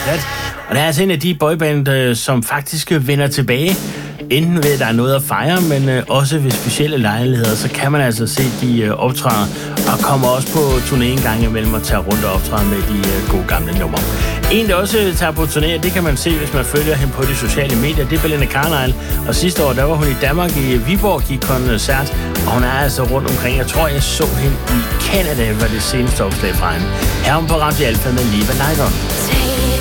That. Og det er altså en af de boyband, som faktisk vender tilbage. Enten ved, at der er noget at fejre, men også ved specielle lejligheder, så kan man altså se de optræder, og kommer også på turné en gang imellem og tager rundt og optræder med de gode gamle numre. En, der også tager på turné, det kan man se, hvis man følger hende på de sociale medier, det er Belinda Carlisle. Og sidste år, der var hun i Danmark i Viborg, gik koncert, og hun er altså rundt omkring. Jeg tror, jeg så hende i Canada, var det seneste opslag fra hende. Her på Radio Alfa med Liva Night On.